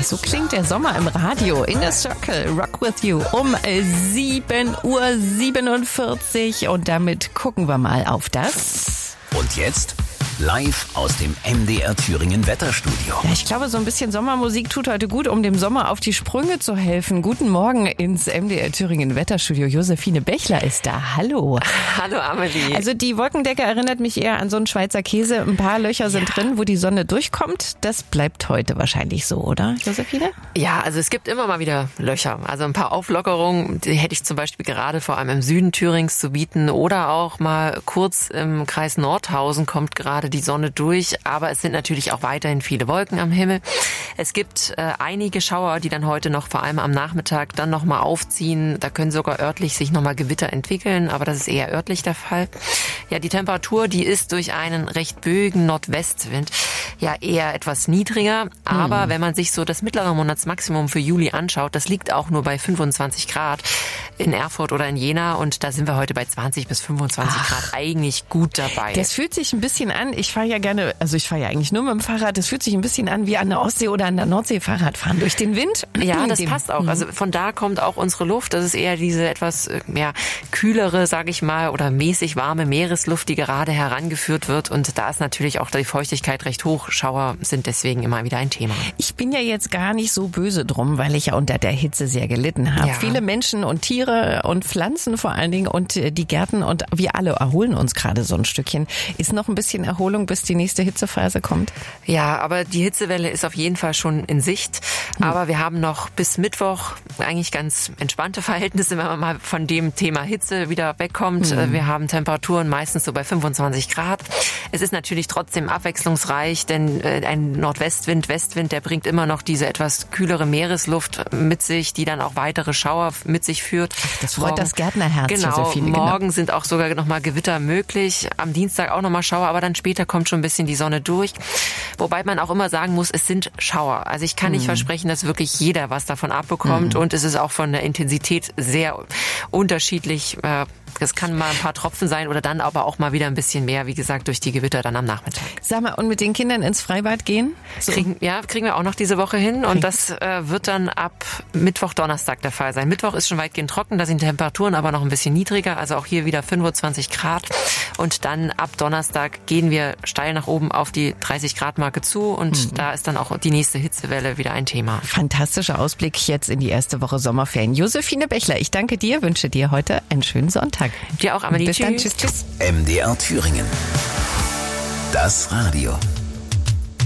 So klingt der Sommer im Radio. In the Circle, Rock with You um 7:47 Uhr. Und damit gucken wir mal auf das. Und jetzt live aus dem MDR Thüringen Wetterstudio. Ja, ich glaube, so ein bisschen Sommermusik tut heute gut, um dem Sommer auf die Sprünge zu helfen. Guten Morgen ins MDR Thüringen Wetterstudio. Josephine Bechler ist da. Hallo. Hallo Amelie. Also die Wolkendecke erinnert mich eher an so einen Schweizer Käse. Ein paar Löcher sind drin, wo die Sonne durchkommt. Das bleibt heute wahrscheinlich so, oder, Josephine? Ja, also es gibt immer mal wieder Löcher. Also ein paar Auflockerungen, die hätte ich zum Beispiel gerade vor allem im Süden Thürings zu bieten. Oder auch mal kurz im Kreis Nordhausen kommt gerade die Sonne durch, aber es sind natürlich auch weiterhin viele Wolken am Himmel. Es gibt einige Schauer, die dann heute noch vor allem am Nachmittag dann nochmal aufziehen. Da können sogar örtlich sich nochmal Gewitter entwickeln, aber das ist eher örtlich der Fall. Ja, die Temperatur, die ist durch einen recht böigen Nordwestwind ja eher etwas niedriger, aber wenn man sich so das mittlere Monatsmaximum für Juli anschaut, das liegt auch nur bei 25 Grad in Erfurt oder in Jena und da sind wir heute bei 20 bis 25 Grad eigentlich gut dabei. Das fühlt sich ein bisschen an, ich fahre ja eigentlich nur mit dem Fahrrad, das fühlt sich ein bisschen an wie an der Ostsee oder an der Nordsee Fahrrad fahren durch den Wind. Ja, das passt auch. Also von da kommt auch unsere Luft, das ist eher diese etwas mehr kühlere, sage ich mal, oder mäßig warme Meeresluft, die gerade herangeführt wird und da ist natürlich auch die Feuchtigkeit recht hoch. Schauer sind deswegen immer wieder ein Thema. Ich bin ja jetzt gar nicht so böse drum, weil ich ja unter der Hitze sehr gelitten habe. Ja. Viele Menschen und Tiere und Pflanzen vor allen Dingen und die Gärten und wir alle erholen uns gerade so ein Stückchen. Ist noch ein bisschen Erholung, bis die nächste Hitzephase kommt? Ja, aber die Hitzewelle ist auf jeden Fall schon in Sicht. Aber wir haben noch bis Mittwoch eigentlich ganz entspannte Verhältnisse, wenn man mal von dem Thema Hitze wieder wegkommt. Wir haben Temperaturen meistens so bei 25 Grad. Es ist natürlich trotzdem abwechslungsreich, denn ein Nordwestwind, Westwind, der bringt immer noch diese etwas kühlere Meeresluft mit sich, die dann auch weitere Schauer mit sich führt. Das freut das Gärtnerherz. Genau, Josephine, morgen sind auch sogar nochmal Gewitter möglich. Am Dienstag auch nochmal Schauer, aber dann später kommt schon ein bisschen die Sonne durch. Wobei man auch immer sagen muss, es sind Schauer. Also ich kann nicht versprechen, dass wirklich jeder was davon abbekommt und es ist auch von der Intensität sehr unterschiedlich. Es kann mal ein paar Tropfen sein oder dann aber auch mal wieder ein bisschen mehr, wie gesagt, durch die Gewitter dann am Nachmittag. Sag mal, und mit den Kindern ins Freibad gehen? So. Kriegen wir auch noch diese Woche hin und das wird dann ab Mittwoch, Donnerstag der Fall sein. Mittwoch ist schon weitgehend trocken, da sind die Temperaturen aber noch ein bisschen niedriger, also auch hier wieder 25 Grad und dann ab Donnerstag gehen wir steil nach oben auf die 30 Grad Marke zu und da ist dann auch die nächste Hitzewelle wieder ein Thema. Fantastischer Ausblick jetzt in die erste Woche Sommerferien. Josephine Bechler, ich danke dir, wünsche dir heute einen schönen Sonntag. Dir auch, Amelie. Bis dann, tschüss. MDR Thüringen. Das Radio.